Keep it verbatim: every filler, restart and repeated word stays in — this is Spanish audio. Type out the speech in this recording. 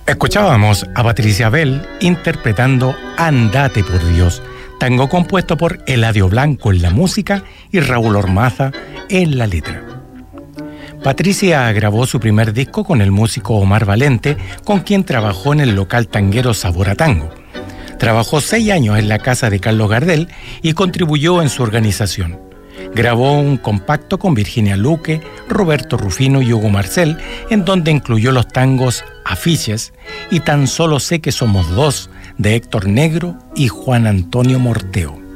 Escuchábamos a Patricia Bell interpretando Andate por Dios, tango compuesto por Eladio Blanco en la música y Raúl Ormaza en la letra. Patricia grabó su primer disco con el músico Omar Valente, con quien trabajó en el local tanguero Sabor a Tango. Trabajó seis años en la casa de Carlos Gardel y contribuyó en su organización. Grabó un compacto con Virginia Luque, Roberto Rufino y Hugo Marcel, en donde incluyó los tangos Afiches y Tan solo sé que somos dos, de Héctor Negro y Juan Antonio Morteo.